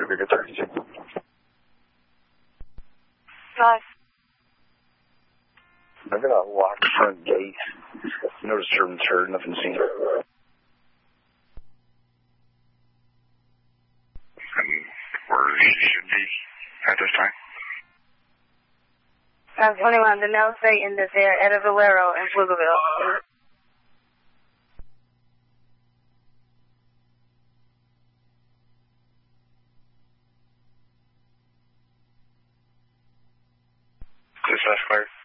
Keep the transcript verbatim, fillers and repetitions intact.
Victor thirty-two. Five. I've got a locked front gate. No disturbance heard, nothing seen. And where she should be at this time? Uh, twenty-one, the Nell Satan is there at a Valero in Pflugerville. Dispatch clear.